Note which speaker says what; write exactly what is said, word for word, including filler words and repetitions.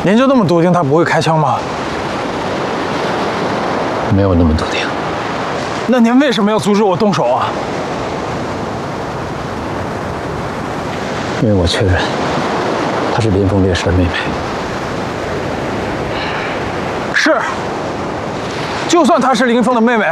Speaker 1: 您就那么笃定他不会开枪吗？
Speaker 2: 没有那么笃定。
Speaker 1: 那您为什么要阻止我动手啊？
Speaker 2: 因为我确认她是林峰烈士的妹妹。
Speaker 1: 是，就算她是林峰的妹妹，